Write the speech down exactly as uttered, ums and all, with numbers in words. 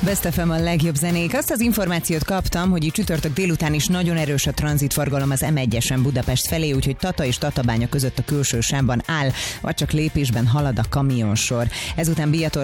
Best ef em a legjobb zenék. Azt az információt kaptam, hogy itt csütörtök délután is nagyon erős a tranzitforgalom az em egyesen Budapest felé, úgyhogy Tata és Tatabánya között a külső sávban áll, vagy csak lépésben halad a kamionsor. Ezután Biator